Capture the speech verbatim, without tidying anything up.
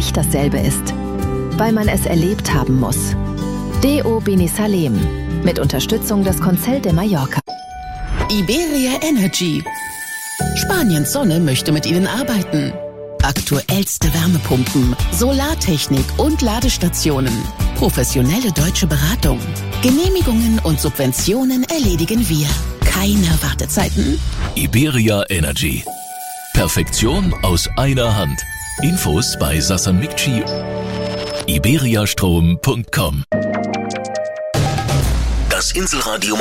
nicht dasselbe ist, weil man es erlebt haben muss. Deo Beni Salem mit Unterstützung des Consell de Mallorca. Iberia Energy. Spaniens Sonne möchte mit Ihnen arbeiten. Aktuellste Wärmepumpen, Solartechnik und Ladestationen. Professionelle deutsche Beratung. Genehmigungen und Subventionen erledigen wir. Keine Wartezeiten. Iberia Energy. Perfektion aus einer Hand. Infos bei Sasan Mikci. iberiastrom punkt com. Das Inselradio